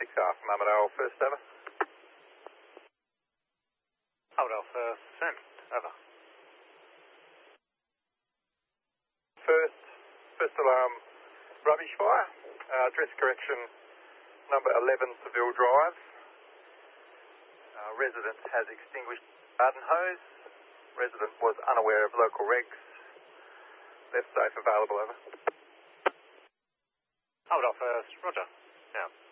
6 Alpha, Mama Dale, first over. Mama Dale, first, send, over. First alarm, rubbish fire. Address correction, number 11 Seville Drive. Resident has extinguished garden hose. Resident was unaware of local regs. Left safe available, over. Mama Dale, first, roger. Now.